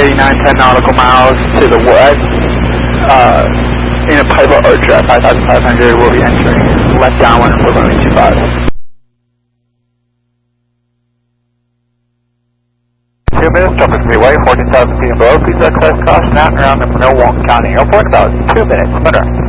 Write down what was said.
3910 nautical miles to the west. In a Pilot Archer at 5,500, we'll be entering left downwind for runway 25. 2 minutes, Trumbull Freeway, 14,000 feet and below. Please exercise caution out and around the Monroe Walton County Airport, about 2 minutes. Monroe.